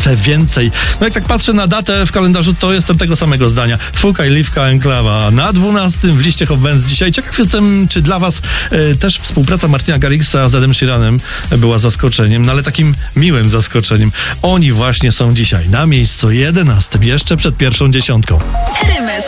jeszcze więcej. No jak tak patrzę na datę w kalendarzu, to jestem tego samego zdania. Fuka i Liwka Enklawa na 12 w liście Hot Bands dzisiaj. Ciekaw jestem, czy dla was też współpraca Martina Garrixa z Edem Sheeranem była zaskoczeniem, no ale takim miłym zaskoczeniem. Oni właśnie są dzisiaj na miejscu 11, jeszcze przed pierwszą dziesiątką. RMF